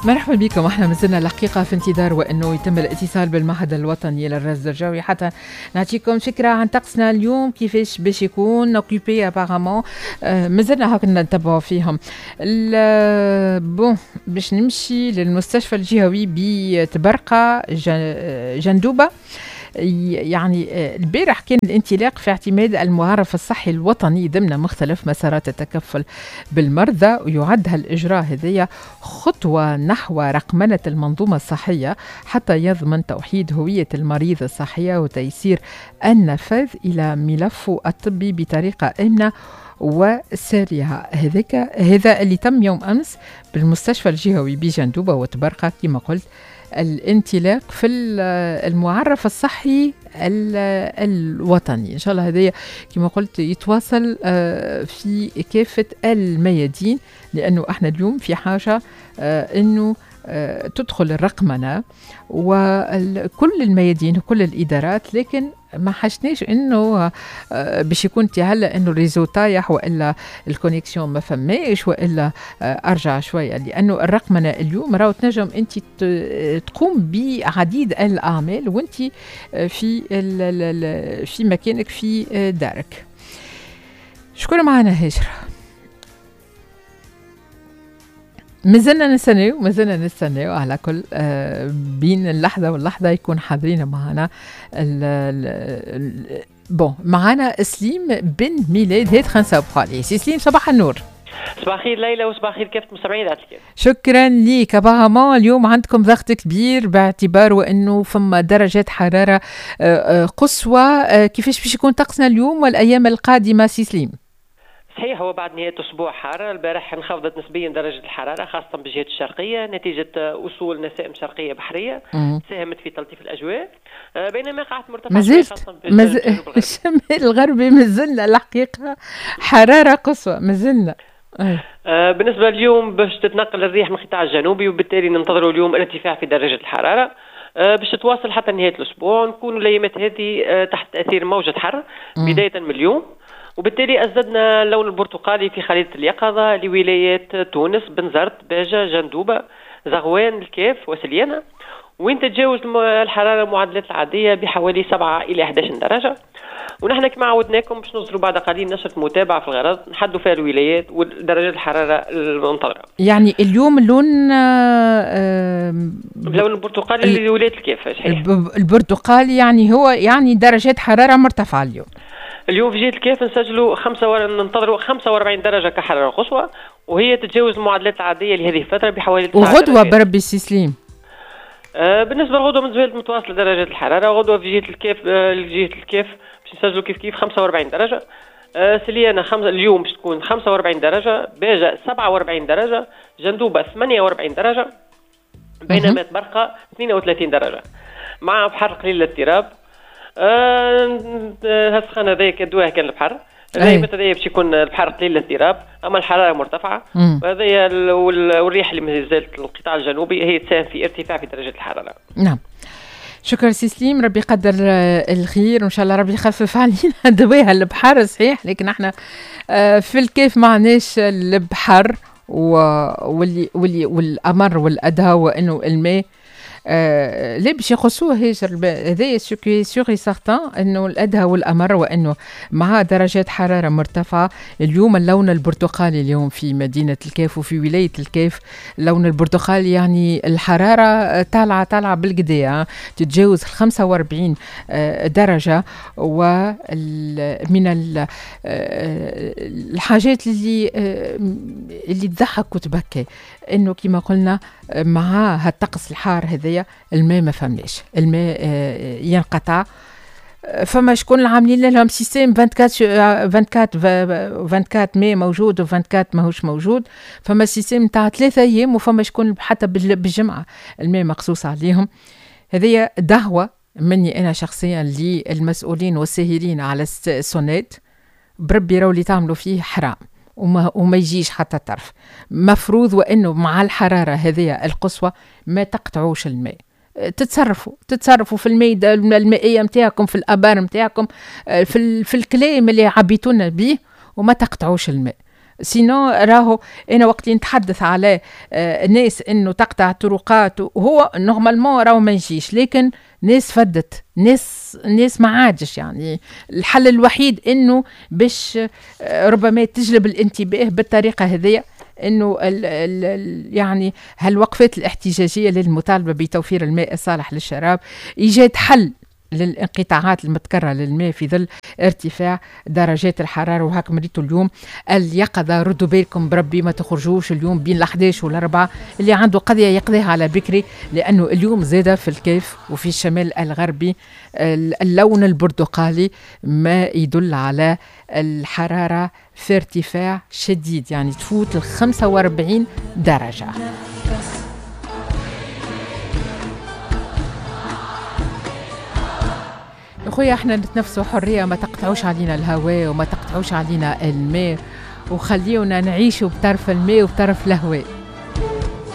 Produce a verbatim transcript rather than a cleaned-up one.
مرحبا بكم. احنا مازلنا الحقيقه في انتظار وانه يتم الاتصال بالمعهد الوطني للرصد الجوي حتى نعطيكم فكره عن طقسنا اليوم كيفاش باش يكون اوكيبي ابارامون. آه مازلنا هكا نتبعوا فيهم. بون باش نمشي للمستشفى الجهوي بتبرقه جندوبه. يعني البارح كان الانطلاق في اعتماد المعرف الصحي الوطني ضمن مختلف مسارات التكفل بالمرضى، ويعد هالإجراء هذيا خطوة نحو رقمنة المنظومة الصحية حتى يضمن توحيد هوية المريض الصحية وتيسير النفاذ إلى ملفه الطبي بطريقة آمنة وسريعة. هذاك هذا اللي تم يوم أمس بالمستشفى الجهوي بجندوبة وتبرقة كما قلت، الانطلاق في المعرف الصحي الوطني. إن شاء الله هذا كما قلت يتواصل في كافة الميادين، لأنه احنا اليوم في حاجة أنه تدخل الرقمنة وكل الميادين وكل الإدارات، لكن ما حشناش انه باش يكون تهلا انه الريزو طايح والا الكونيكسيون ما فماش والا ارجع شويه، لانه الرقمنه اليوم راهو تنجم انت تقوم بعديد الاعمال وانت في في مكانك في دارك. شكرا معنا هاجر. مازلنا نستناو مازلنا نستناو على كل آه بين اللحظه واللحظه يكون حاضرين معنا بون معنا سليم بن ميلاد هات خمسة بخالي. سي سليم صباح النور. صباح الخير ليلى وصباح الخير كافة مستمعين ذات الكيف. شكرا ليك. ابارامون اليوم عندكم ضغط كبير باعتبار وانه فما درجات حراره آه قصوى. آه كيفاش باش يكون طقسنا اليوم والايام القادمه سي سليم؟ صحيح، هو بعد نهاية أسبوع حار. البارح انخفضت نسبيا درجة الحرارة خاصة بالجهات الشرقية نتيجة وصول نسائم شرقية بحرية ساهمت في تلطيف الأجواء، بينما قاعت مرتفعة خاصة مز... الشمال الغربي مازلنا الحقيقة حرارة قصوى مازلنا. آه بالنسبة اليوم باش تتنقل الريح من القطاع الجنوبي، وبالتالي ننتظروا اليوم ارتفاع في درجة الحرارة آه باش تتواصل حتى نهاية الأسبوع. نكونوا الأيامات هذه آه تحت تأثير موجة حر بداية من اليوم، وبالتالي أزددنا اللون البرتقالي في خريطة اليقظة لولايات تونس، بنزرت، باجة، جندوبة، زغوان، الكاف وسليانة، وين تتجاوز الحرارة المعدلات العادية بحوالي سبعة إلى أحد عشر درجة. ونحن كما عودناكم باش نصدروا بعد قليل نشرة متابعة في الغرض نحدوا فيها الولايات ودرجات الحرارة المنتظرة. يعني اليوم اللون آه اللون البرتقالي لولاية الكاف. البرتقالي يعني هو يعني درجات حرارة مرتفعة اليوم. اليوم في جهة الكاف نسجلوا خمسة و... ننتظروا خمسة وأربعين درجة كحرارة قصوى، وهي تتجاوز المعدلات العادية لهذه الفترة بحوالي وغدوة بربي سي سليم. آه بالنسبة للغدوة من زوال متواصلة درجات الحرارة. غدوة في جهة الكاف آه لجهة الكاف باش نسجلوا كيف كيف خمسة وأربعين درجة. آه سليانة خمسة اليوم باش تكون خمسة وأربعين درجة، باجة سبعة وأربعين درجة، جندوبة ثمانية وأربعين درجة، بينما تبرقة اثنين وثلاثين درجة مع بحر قليل الاضطراب. آه هالسخان هذايا كدواه كان البحر الأيام هذايا باش يكون البحر قليل الاضطراب، أما الحرارة مرتفعة، وهذايا والريح اللي ما زالت القطاع الجنوبي هي تساهم في ارتفاع في درجة الحرارة. نعم شكرا سي سليم، ربي يقدر الخير وإن شاء الله ربي يخفف علينا دواها البحر صحيح، لكن احنا في الكيف معناش البحر واللي واللي والأمر والأدهى وإنه الماء آه ليه باش يخصوه هاجر. هذايا سوكي سيغي سارتان انه الادهى والامر، وانه مع درجات حراره مرتفعه. اليوم اللون البرتقالي اليوم في مدينه الكاف وفي ولايه الكاف اللون البرتقالي يعني الحراره طالعه طالعه بالقديه تتجاوز خمسة وأربعين آه درجه. ومن الحاجات اللي آه اللي تضحك وتبكي انه كما قلنا مع هالطقس الحار هذايا الماء ما فهمناش، الماء ينقطع. فما شكون عاملين لهم سيستم أربعة وعشرين ماء موجود و أربعة وعشرين ماهوش موجود. فما سيستم تاع ثلاثة ايام وفما شكون حتى بالجمعه الماء مقصوص عليهم. هذه دعوه مني انا شخصيا للمسؤولين والساهرين على السونات، بربي راهو اللي تعملوا فيه حرام وما, وما يجيش حتى طرف. مفروض وانه مع الحراره هذه القصوى ما تقطعوش الماء، تتصرفوا تتصرفوا في الميدة المائيه نتاعكم، في الابار نتاعكم، في في الكلام اللي عبيتونا به، وما تقطعوش الماء. سينو راهو انا وقت اللي نتحدث على آه الناس انه تقطع الطرقات وهو نورمالمون راهو ما يجيش، لكن ناس فدت، ناس ناس ما عادش. يعني الحل الوحيد انه باش آه ربما تجلب الانتباه بالطريقه هذه، انه ال ال يعني هالوقفات الاحتجاجيه للمطالبه بتوفير الماء الصالح للشراب، ايجاد حل للانقطاعات المتكررة للماء في ظل ارتفاع درجات الحرارة. وهاك مريتوا اليوم اليقظة، ردوا بالكم بربي ما تخرجوش اليوم بين الحداش والأربعة، اللي عنده قضية يقضيها على بكري، لأنه اليوم زاد في الكيف وفي الشمال الغربي اللون البرتقالي ما يدل على الحرارة في ارتفاع شديد، يعني تفوت ال خمسة وأربعين درجة. اخويا احنا نتنفسوا حريه، ما تقطعوش علينا الهواء وما تقطعوش علينا الماء، وخليونا نعيشوا بطرف الماء وبطرف الهواء.